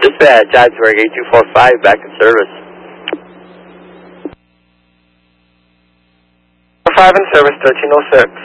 Dispatch, Johannesburg 8245, back in service. 5 in service, 1306.